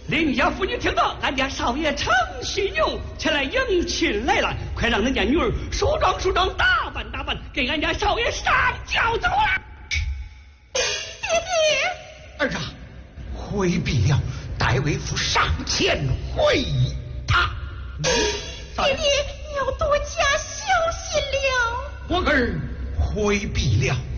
邻家妇女听到俺家少爷程犀牛前来迎亲来了，快让人家女儿梳妆梳妆，打扮打扮，给俺家少爷上轿走了。 爹爹， 儿啊，回避了，待为父上前会他。 爹爹，你要多加小心了。 我儿回避了。